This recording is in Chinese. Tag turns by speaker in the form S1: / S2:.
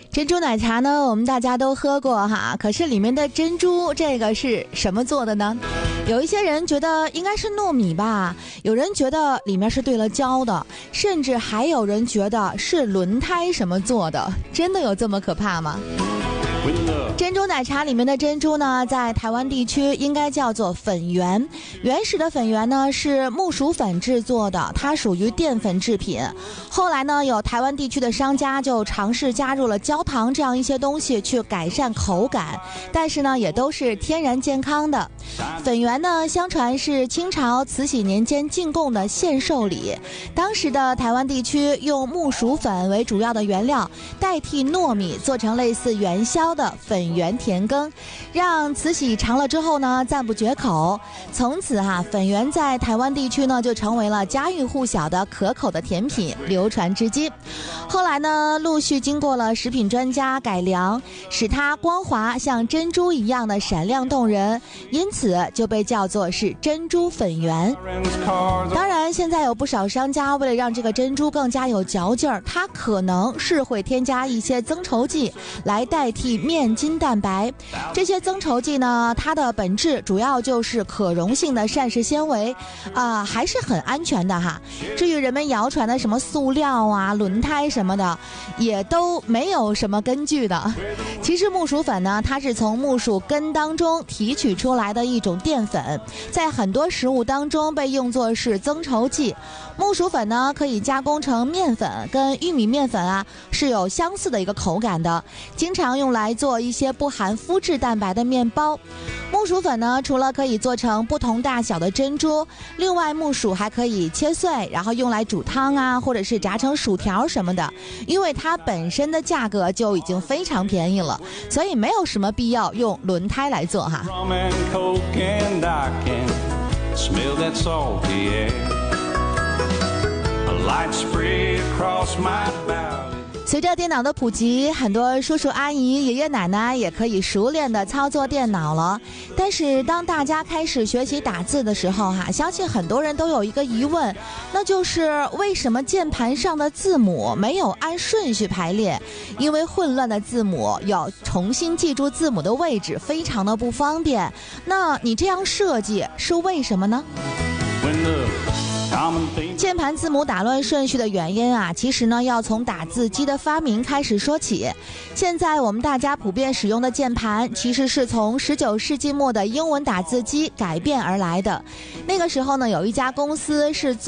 S1: 珍珠奶茶呢，我们大家都喝过哈，可是里面的珍珠这个是什么做的呢？有一些人觉得应该是糯米吧，有人觉得里面是兑了胶的，甚至还有人觉得是轮胎什么做的。真的有这么可怕吗？珍珠奶茶里面的珍珠呢，在台湾地区应该叫做粉圆。原始的粉圆呢是木薯粉制作的，它属于淀粉制品。后来呢，有台湾地区的商家就尝试加入了焦糖这样一些东西去改善口感，但是呢，也都是天然健康的。粉圆呢，相传是清朝慈禧年间进贡的献寿礼。当时的台湾地区用木薯粉为主要的原料，代替糯米做成类似元宵的粉圆甜羹，让慈禧尝了之后呢赞不绝口。从此粉圆在台湾地区呢就成为了家喻户晓的可口的甜品，流传至今。后来呢，陆续经过了食品专家改良，使它光滑像珍珠一样的闪亮动人，因此就被叫做是珍珠粉圆。当然现在有不少商家为了让这个珍珠更加有嚼劲儿，它可能是会添加一些增稠剂来代替面筋蛋白。这些增稠剂呢，它的本质主要就是可溶性的膳食纤维还是很安全的哈。至于人们谣传的什么塑料轮胎什么的，也都没有什么根据的。其实木薯粉呢，它是从木薯根当中提取出来的一种淀粉，在很多食物当中被用作是增稠剂。木薯粉呢，可以加工成面粉，跟玉米面粉是有相似的一个口感的，经常用来做一些不含麸质蛋白的面包。木薯粉呢，除了可以做成不同大小的珍珠，另外木薯还可以切碎，然后用来煮汤或者是炸成薯条什么的。因为它本身的价格就已经非常便宜了，所以没有什么必要用轮胎来做哈。随着电脑的普及，很多叔叔阿姨、爷爷奶奶也可以熟练地操作电脑了。但是当大家开始学习打字的时候相信很多人都有一个疑问，那就是为什么键盘上的字母没有按顺序排列？因为混乱的字母要重新记住字母的位置，非常的不方便。那你这样设计是为什么呢？键盘字母打乱顺序的原因其实呢要从打字机的发明开始说起。现在我们大家普遍使用的键盘，其实是从19世纪末的英文打字机改变而来的。那个时候呢，有一家公司是